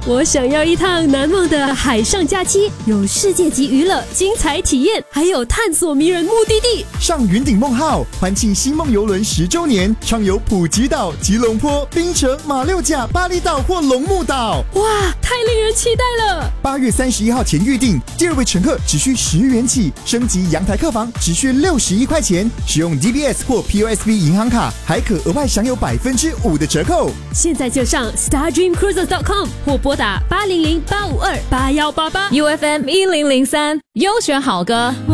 我想要一趟难忘的海上假期，有世界级娱乐、精彩体验，还有探索迷人目的地。 上云顶梦号，欢庆星梦游轮10周年，畅游普吉岛、吉隆坡、槟城、马六甲、巴厘岛或龙目岛。 哇，太令人期待了 ！8月31号前预定，第2位乘客只需10元起，升级阳台客房只需61块钱，使用 DBS 或 POSB 银行卡，还可额外享有5%的折扣。 现在就上 StarDreamCruises.com 或拨打800-852-8188 UFM 1003优选好歌。